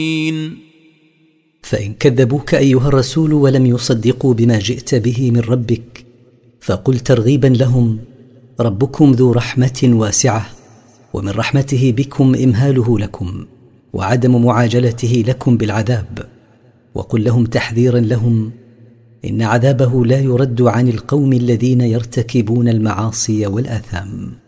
فإن كذبوك أيها الرسول ولم يصدقوا بما جئت به من ربك فقل ترغيبا لهم: ربكم ذو رحمة واسعة، ومن رحمته بكم إمهاله لكم وعدم معاجلته لكم بالعذاب. وقل لهم تحذيرا لهم: إن عذابه لا يرد عن القوم الذين يرتكبون المعاصي والآثام.